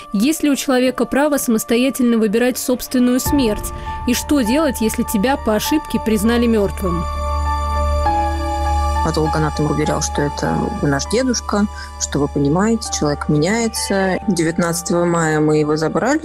Есть ли у человека право самостоятельно выбирать собственную смерть? И что делать, если тебя по ошибке признали мертвым? Патологоанатом уверял, что это наш дедушка, что вы понимаете, человек меняется. 19 мая мы его забрали.